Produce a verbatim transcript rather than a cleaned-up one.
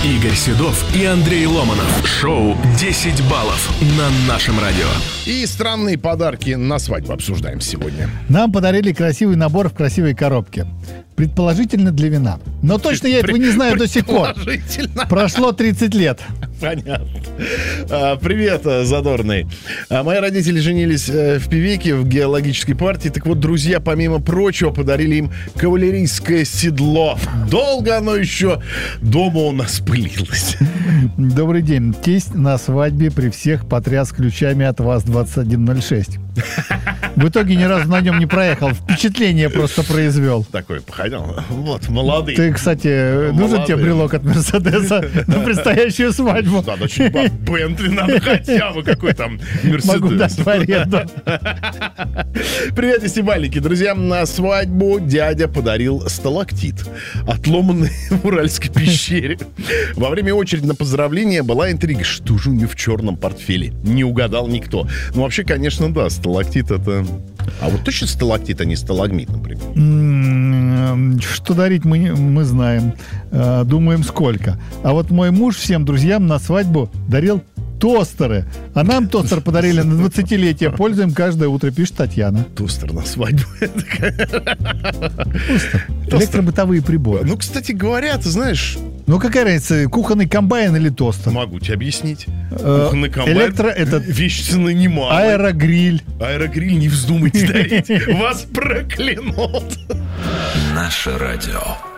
Игорь Седов и Андрей Ломанов. Шоу «десять баллов» на нашем радио. И странные подарки на свадьбу обсуждаем сегодня. Нам подарили красивый набор в красивой коробке. Предположительно для вина. Но точно я этого не знаю до сих пор. Прошло тридцать лет. Понятно. А, привет, Задорный. А, мои родители женились э, в Певеке, в геологической партии. Так вот, друзья, помимо прочего, подарили им кавалерийское седло. Долго оно еще дома у нас пылилось. Добрый день. Тесть на свадьбе при всех потряс ключами от ВАЗ двадцать один ноль шесть. В итоге ни разу на нем не проехал. Впечатление просто произвел. Такой походил. Вот, молодый. Ты, кстати, нужен тебе брелок от Мерседеса на предстоящую свадьбу? Да, чуть по Бентли надо хотя бы, какой там Мерседес. Могу дать в аренду. Привет, десятибальники. Друзья, на свадьбу дядя подарил сталактит, отломанный в Уральской пещере. Во время очереди на поздравление была интрига. Что же у него в черном портфеле? Не угадал никто. Ну, вообще, конечно, да, сталактит это... А вот точно сталактит, а не сталагмит, например? Что дарить мы, мы знаем. Думаем, сколько. А вот мой муж всем друзьям на свадьбу дарил тостеры. А нам тостер подарили на двадцатилетие. Пользуем каждое утро, пишет Татьяна. Тостер на свадьбу. Тостер. Электробытовые приборы. Ну, кстати говоря, ты знаешь... Ну, какая разница, кухонный комбайн или тостер? Могу тебе объяснить. Кухонный комбайн. Электро этот... Вещь цены немалая. Аэрогриль. Аэрогриль не вздумайте дарить. Вас проклянут. Наше радио.